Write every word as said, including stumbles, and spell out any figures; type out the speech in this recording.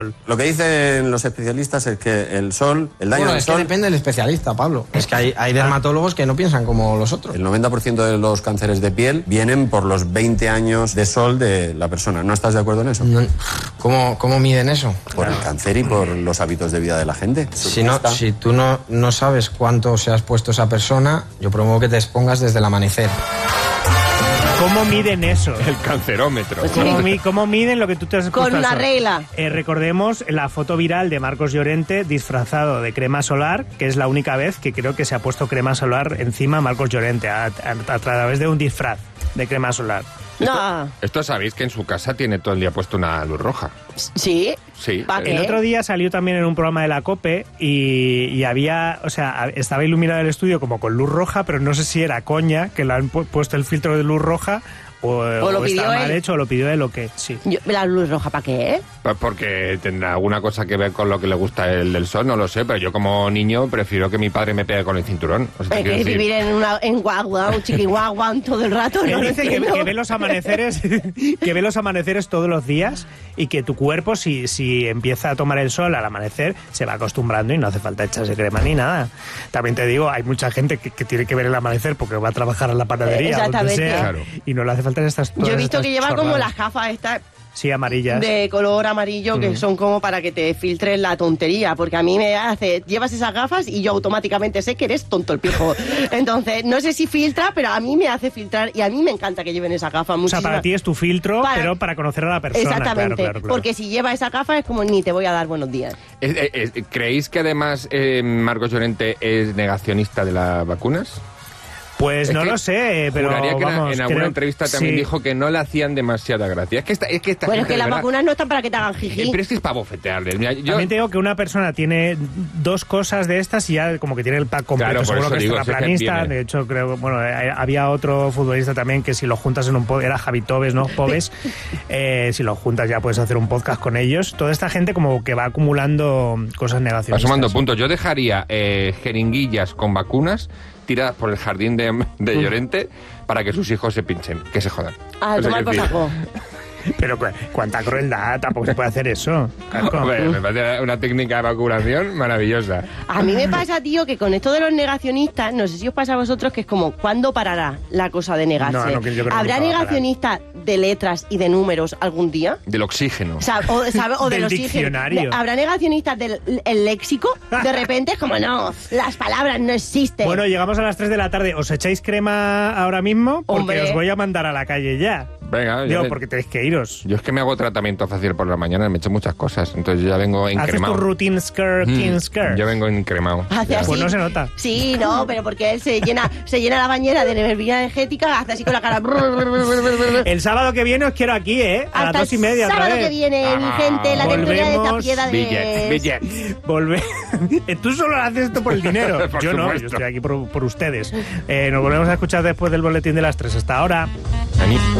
Lo que dicen los especialistas es que el sol, el daño bueno, del es sol... que depende del especialista, Pablo. Es que hay, hay dermatólogos que no piensan como los otros. El noventa por ciento de los cánceres de piel vienen por los veinte años de sol de la persona. ¿No estás de acuerdo en eso? No, ¿cómo, ¿Cómo miden eso? Por el cáncer y por los hábitos de vida de la gente. Si, no, si tú no, no sabes cuánto se has puesto esa persona, yo promuevo que te expongas desde el amanecer. ¿Cómo miden eso? El cancerómetro. Sí. ¿Cómo, mi, ¿Cómo miden lo que tú te has puesto? Con una regla. Eh, recordemos la foto viral de Marcos Llorente disfrazado de crema solar, que es la única vez que creo que se ha puesto crema solar encima Marcos Llorente, a, a, a través de un disfraz de crema solar. No. Esto, esto sabéis que en su casa tiene todo el día puesto una luz roja. ¿Sí? Sí. ¿Para qué? El otro día salió también en un programa de la COPE y, y había, o sea, estaba iluminado el estudio como con luz roja, pero no sé si era coña que le han pu- puesto el filtro de luz roja o, o, lo o pidió está mal él. hecho o lo pidió él o qué, sí. Yo, ¿la luz roja para qué? Pues porque tendrá alguna cosa que ver con lo que le gusta el del sol, no lo sé, pero yo como niño prefiero que mi padre me pegue con el cinturón. O sea, Es que decir... vivir en una en guagua, un chiquihuagua todo el rato. Él No dice que, entiendo. que ve los amaneceres que ve los amaneceres todos los días y que tu cuerpo si, si empieza a tomar el sol al amanecer se va acostumbrando y no hace falta echarse crema ni nada. También te digo, hay mucha gente que, que tiene que ver el amanecer porque va a trabajar a la panadería o donde sea, Claro. y no le hace falta estas Yo he visto estas que lleva chorradas. como las gafas estas Sí, amarillas. de color amarillo que Mm. son como para que te filtres la tontería, porque a mí me hace, llevas esas gafas y yo automáticamente sé que eres tonto el pijo. Entonces, no sé si filtra, pero a mí me hace filtrar y a mí me encanta que lleven esas gafas. O sea, para ti es tu filtro, Para- pero para conocer a la persona. Exactamente, Claro, claro, claro. porque si lleva esa gafa es como ni te voy a dar buenos días. Eh, eh, eh, ¿Creéis que además eh, Marcos Llorente es negacionista de las vacunas? Pues Es no que lo sé, pero juraría que vamos, en, en alguna creo- entrevista también sí. dijo que no le hacían demasiada gracia. Es que esta, es que esta Bueno, es gente, que de las verdad, vacunas no están para que te hagan eh, jiji. pero es que es para bofetearles. Mira, yo, También te digo que una persona tiene dos cosas de estas y ya como que tiene el pack completo. Claro, por Seguro eso que digo, es si es que terraplanista. viene. De hecho, creo bueno, eh, había otro futbolista también que si lo juntas en un podcast, era Javi Tobes, ¿no? Pobes. Eh, si lo juntas ya puedes hacer un podcast con ellos. Toda esta gente como que va acumulando cosas va negacionistas. sumando puntos. Yo dejaría eh, jeringuillas con vacunas tiradas por el jardín de, de Llorente para que sus hijos se pinchen, que se jodan. A O sea, tomar por quiero decir, saco. Pero cu- cuánta crueldad, tampoco se puede hacer eso. Casco. hombre, me parece una técnica de vacunación maravillosa. A mí me pasa, tío, que con esto de los negacionistas, no sé si os pasa a vosotros, que es como, ¿cuándo parará la cosa de negarse? No, no, que yo creo que ¿Habrá nunca va a parar. negacionistas de letras y de números algún día? Del oxígeno. O, sea, o, ¿sabe? O de Del los diccionario. de- ¿Habrá negacionistas del el léxico? De repente es como, no, las palabras no existen. Bueno, llegamos a las tres de la tarde. ¿Os echáis crema ahora mismo? Porque Hombre. os voy a mandar a la calle ya. Venga, yo, Digo, me- porque tenéis que iros. yo es que me hago tratamiento facial por la mañana, me echo muchas cosas, entonces yo ya vengo Haces tu encremado. routine skirt, Mm, king skirt. Yo vengo encremado. Hace así. Pues no se nota. Sí, no, pero porque él se llena, se llena la bañera de energía energética, hace así con la cara. El sábado que viene os quiero aquí, ¿eh? A Hasta las dos y media el otra sábado vez. que viene, mi Ah, gente, la tertulia de volvemos. Tapieda de... Billet, billet. Volve. Tú solo haces esto por el dinero. Por Yo no, supuesto. yo estoy aquí por, por ustedes. Eh, nos volvemos a escuchar después del boletín de las tres. Hasta ahora. Ani-